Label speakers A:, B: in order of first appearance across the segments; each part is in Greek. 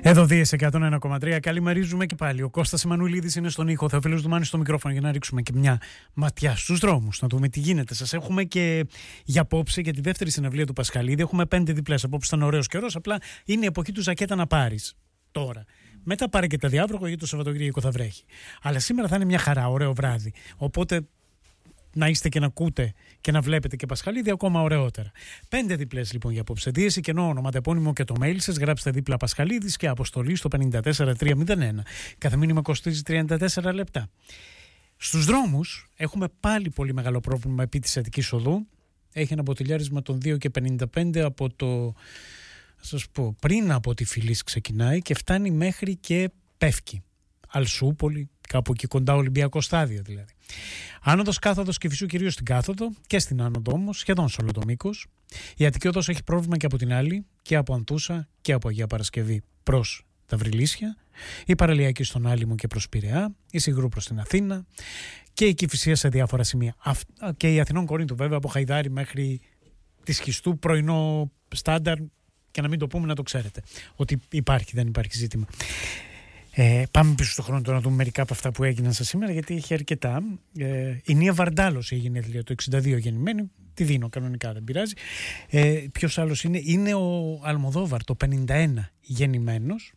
A: Εδώ Δίεση 101,3. Καλημερίζουμε και πάλι. Ο Κώστας Εμμανουηλίδης είναι στον ήχο. Θεοφίλος Δουμάνης στο μικρόφωνο για να ρίξουμε και μια ματιά στους δρόμους. Να δούμε τι γίνεται. Σας έχουμε και για απόψε, για τη δεύτερη συναυλία του Πασχαλίδη. Έχουμε 5 διπλές. Απόψε ήταν ωραίος καιρός. Απλά είναι η εποχή του ζακέτα να πάρεις τώρα. Μετά πάρε και τα διάβροχα γιατί το Σαββατοκύριακο θα βρέχει. Αλλά σήμερα θα είναι μια χαρά, ωραίο βράδυ. Οπότε να είστε και να ακούτε και να βλέπετε και Πασχαλίδη ακόμα ωραιότερα. 5 διπλές λοιπόν για απόψε. Δίεση και ενώ ονοματεπώνυμο και το mail σας. Γράψτε δίπλα Πασχαλίδης και αποστολή στο 54301. Κάθε μήνυμα κοστίζει 34 λεπτά. Στους δρόμους έχουμε πάλι πολύ μεγάλο πρόβλημα επί της Αττικής Οδού. Έχει ένα μποτιλιάρισμα των 2,55 από το, σας πω, πριν από τη Φυλής ξεκινάει και φτάνει μέχρι και Πεύκη. Αλσούπολη, κάπου εκεί κοντά Ολυμπιακό στάδιο δηλαδή. Άνοδος κάθοδος Κηφισού κυρίως στην κάθοδο και στην άνοδο όμως, σχεδόν σε όλο το μήκος. Η Αττική Οδός έχει πρόβλημα και από την άλλη, και από Ανθούσα και από Αγία Παρασκευή προς τα Βρυλίσια. Η Παραλιακή στον Άλυμο και προς Πειραιά, η Σιγρού προς την Αθήνα και η Κηφισία σε διάφορα σημεία. Και η Αθηνών Κορίνθου βέβαια από Χαϊδάρη μέχρι τη Σχιστού, πρωινό στάνταρ, και να μην το πούμε να το ξέρετε ότι υπάρχει, δεν υπάρχει ζήτημα. Πάμε πίσω στον χρόνο τώρα να δούμε μερικά από αυτά που έγιναν σας σήμερα, γιατί έχει αρκετά. Η Νία Βαρντάλος έγινε το 62 γεννημένη, τη δίνω κανονικά, δεν πειράζει. Ποιος άλλος είναι ο Αλμοδόβαρ, το 51 γεννημένος,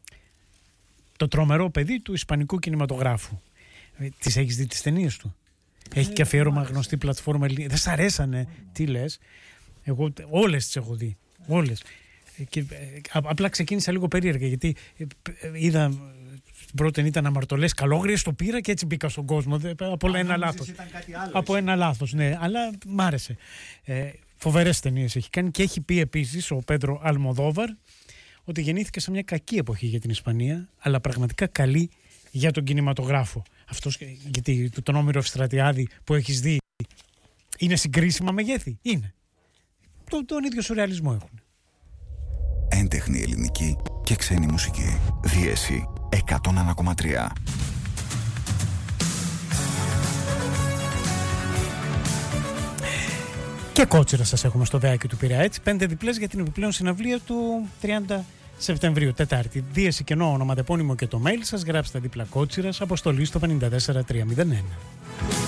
A: το τρομερό παιδί του ισπανικού κινηματογράφου. Τις έχεις δει τις ταινίες του? Έχει και αφιέρωμα γνωστή πλατφόρμα. Δεν σ' αρέσανε? Τι λες? Εγώ όλες τις έχω δει, όλες. Και, απλά ξεκίνησα λίγο περίεργα γιατί είδα πρώτον ήταν αμαρτωλές καλόγριες, το πήρα και έτσι μπήκα στον κόσμο από ένα λάθος. Από ένα λάθος, ναι, αλλά μ' άρεσε. Φοβερές ταινίες έχει κάνει και έχει πει επίσης ο Πέντρο Αλμοδόβαρ ότι γεννήθηκε σε μια κακή εποχή για την Ισπανία, αλλά πραγματικά καλή για τον κινηματογράφο. Αυτός, γιατί τον Όμηρο Ευστρατιάδη που έχεις δει είναι συγκρίσιμα μεγέθη? Είναι. Τον ίδιο σουρεαλισμό έχουν.
B: Έντεχνη ελληνική και ξένη μουσική. Δίεση 101,3.
A: Και κότσιρα σας έχουμε στο Δεάκι του Πειραιά. 5 διπλές για την επιπλέον συναυλία του 30 Σεπτεμβρίου, Τετάρτη. Δίεση και ενώ ονοματεπώνυμο και το mail σας. Γράψτε δίπλα Κότσιρας, αποστολή στο 54301.